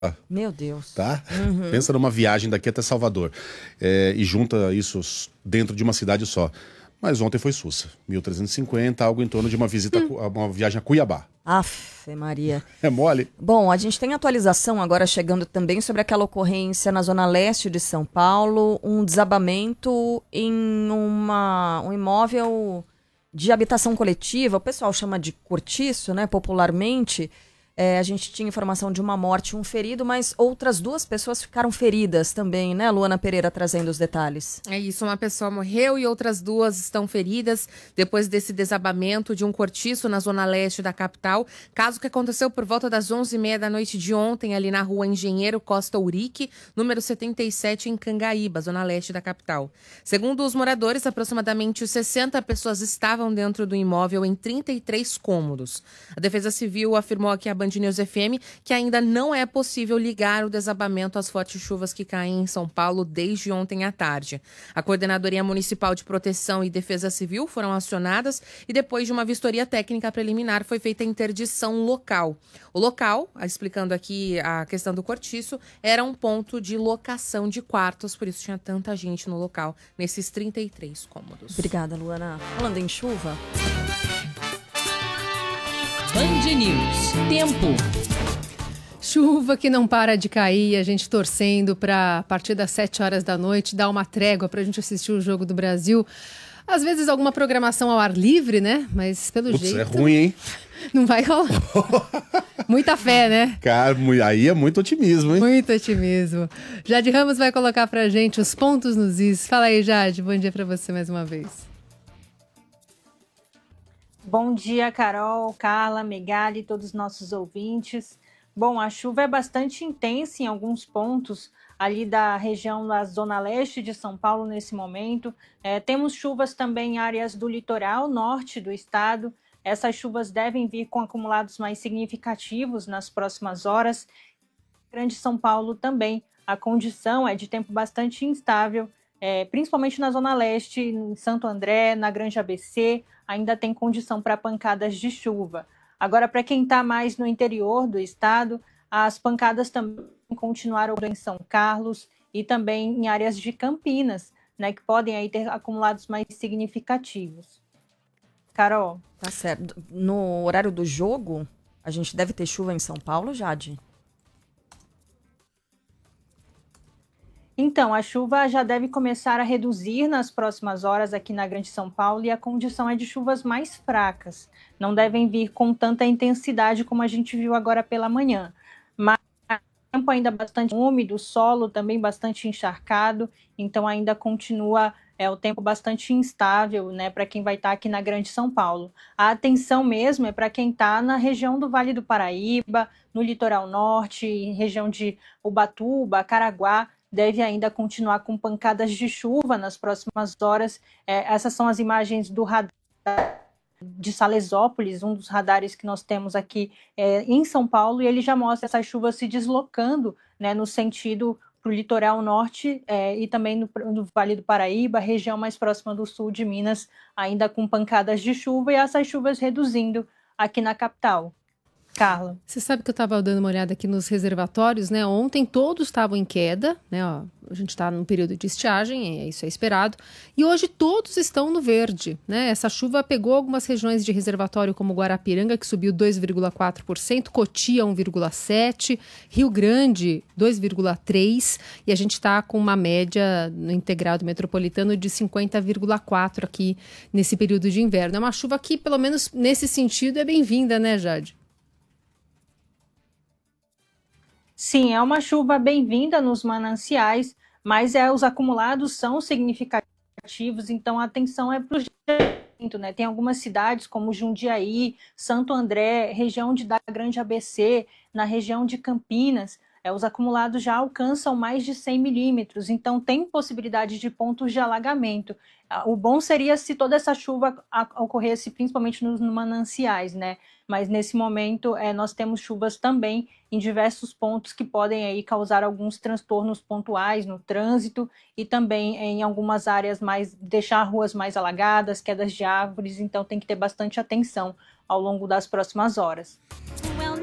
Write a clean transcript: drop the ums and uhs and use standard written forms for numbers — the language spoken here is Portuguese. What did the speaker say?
Meu Deus. Tá? Pensa numa viagem daqui até Salvador. E junta isso dentro de uma cidade só. Mas ontem foi sussa. 1.350, algo em torno de uma viagem a Cuiabá. Aff, Maria. É mole? Bom, a gente tem atualização agora chegando também sobre aquela ocorrência na zona leste de São Paulo, um desabamento em um imóvel de habitação coletiva, o pessoal chama de cortiço, né, popularmente. A gente tinha informação de uma morte e um ferido, mas outras 2 pessoas ficaram feridas também, né, Luana Pereira trazendo os detalhes. É isso, uma pessoa morreu e outras 2 estão feridas depois desse desabamento de um cortiço na zona leste da capital. Caso que aconteceu por volta das 11h30 da noite de ontem, ali na rua Engenheiro Costa Urique, número 77, em Cangaíba, zona leste da capital. Segundo os moradores, aproximadamente 60 pessoas estavam dentro do imóvel em 33 cômodos. A Defesa Civil afirmou aqui a Band News FM que ainda não é possível ligar o desabamento às fortes chuvas que caem em São Paulo desde ontem à tarde. A Coordenadoria Municipal de Proteção e Defesa Civil foram acionadas e depois de uma vistoria técnica preliminar foi feita a interdição local. O local, explicando aqui a questão do cortiço, era um ponto de locação de quartos, por isso tinha tanta gente no local, nesses 33 cômodos. Obrigada, Luana. Falando em chuva... Band News. Tempo. Chuva que não para de cair, a gente torcendo para, a partir das 7 horas da noite, dar uma trégua para a gente assistir o Jogo do Brasil. Às vezes alguma programação ao ar livre, né? Mas pelo jeito... É ruim, hein? Não vai rolar. Muita fé, né? Cara, aí é muito otimismo, hein? Muito otimismo. Jade Ramos vai colocar pra gente os pontos nos is. Fala aí, Jade. Bom dia para você mais uma vez. Bom dia, Carol, Carla, Megali e todos os nossos ouvintes. Bom, a chuva é bastante intensa em alguns pontos ali da região da zona leste de São Paulo nesse momento. Temos chuvas também em áreas do litoral norte do estado. Essas chuvas devem vir com acumulados mais significativos nas próximas horas. Grande São Paulo também, a condição é de tempo bastante instável, principalmente na zona leste, em Santo André, na Grande ABC, ainda tem condição para pancadas de chuva. Agora, para quem está mais no interior do estado, as pancadas também continuaram em São Carlos e também em áreas de Campinas, né, que podem aí ter acumulados mais significativos. Carol? Tá certo. No horário do jogo, a gente deve ter chuva em São Paulo, Jade? Então, a chuva já deve começar a reduzir nas próximas horas aqui na Grande São Paulo e a condição é de chuvas mais fracas. Não devem vir com tanta intensidade como a gente viu agora pela manhã. Mas o tempo ainda bastante úmido, o solo também bastante encharcado, então ainda continua o tempo bastante instável, né, para quem vai estar aqui na Grande São Paulo. A atenção mesmo é para quem está na região do Vale do Paraíba, no litoral norte, região de Ubatuba, Caraguá, deve ainda continuar com pancadas de chuva nas próximas horas. Essas são as imagens do radar de Salesópolis, um dos radares que nós temos aqui em São Paulo, e ele já mostra essas chuvas se deslocando, né, no sentido para o litoral norte e também no Vale do Paraíba, região mais próxima do sul de Minas, ainda com pancadas de chuva, e essas chuvas reduzindo aqui na capital. Carla. Você sabe que eu estava dando uma olhada aqui nos reservatórios, né? Ontem todos estavam em queda, né? Ó, a gente está num período de estiagem, isso é esperado. E hoje todos estão no verde, né? Essa chuva pegou algumas regiões de reservatório como Guarapiranga, que subiu 2,4%, Cotia 1,7%, Rio Grande 2,3%, e a gente está com uma média no integrado metropolitano de 50,4% aqui nesse período de inverno. É uma chuva que, pelo menos nesse sentido, é bem-vinda, né, Jade? Sim, é uma chuva bem-vinda nos mananciais, mas os acumulados são significativos, então a atenção é para o gerenciamento, né? Tem algumas cidades como Jundiaí, Santo André, região da Grande ABC, na região de Campinas, os acumulados já alcançam mais de 100 milímetros, então tem possibilidade de pontos de alagamento. O bom seria se toda essa chuva ocorresse principalmente nos mananciais, né? Mas nesse momento nós temos chuvas também em diversos pontos que podem aí causar alguns transtornos pontuais no trânsito e também em algumas áreas deixar ruas mais alagadas, quedas de árvores, então tem que ter bastante atenção ao longo das próximas horas.